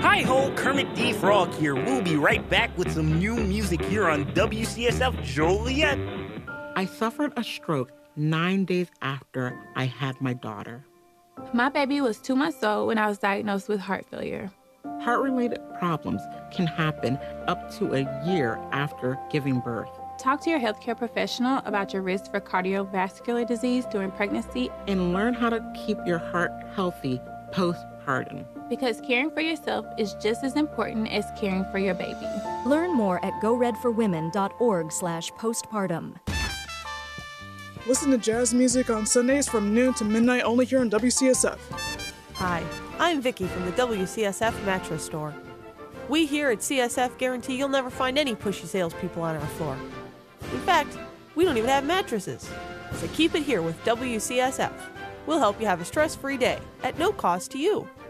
Hi-ho, Kermit D. Frog here. We'll be right back with some new music here on WCSF Joliet. I suffered a stroke 9 days after I had my daughter. My baby was 2 months old when I was diagnosed with heart failure. Heart-related problems can happen up to a year after giving birth. Talk to your healthcare professional about your risk for cardiovascular disease during pregnancy and learn how to keep your heart healthy postpartum. Because caring for yourself is just as important as caring for your baby. Learn more at goredforwomen.org/postpartum. Listen to jazz music on Sundays from noon to midnight only here on WCSF. Hi, I'm Vicky from the WCSF Mattress Store. We here at CSF guarantee you'll never find any pushy salespeople on our floor. In fact, we don't even have mattresses. So keep it here with WCSF. We'll help you have a stress-free day at no cost to you.